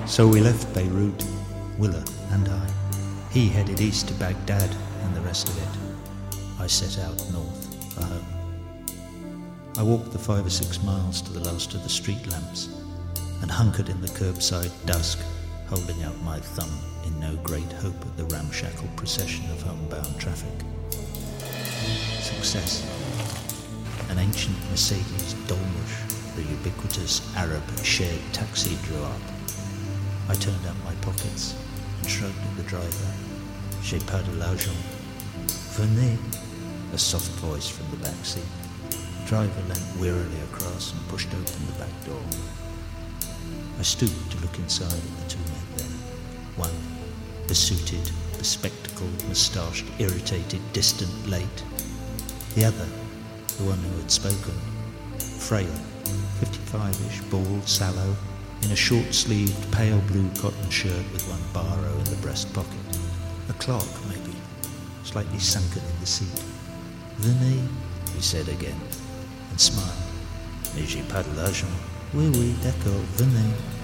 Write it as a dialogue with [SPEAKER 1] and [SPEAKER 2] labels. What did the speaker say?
[SPEAKER 1] So we left Beirut, Willa and I. He headed east to Baghdad and the rest of it. I set out north for home. I walked the 5 or 6 miles to the last of the street lamps and hunkered in the curbside dusk, holding out my thumb in no great hope of the ramshackle procession of homebound traffic. Success. An ancient Mercedes Dolmusch, the ubiquitous Arab shared taxi, drew up. I turned up my pockets and shrugged at the driver. J'ai pas de l'argent. Venez, a soft voice from the back seat. The driver leant wearily across and pushed open the back door. I stooped to look inside at the two men there. One, besuited, bespectacled, moustached, irritated, distant, late. The other, the one who had spoken, frail, 55-ish, bald, sallow, in a short-sleeved, pale blue cotton shirt with one baro in the breast pocket. A clerk, maybe, slightly sunken in the seat. Venez, he said again, and smiled. Mais j'ai pas de l'argent. Oui, oui, d'accord, venez.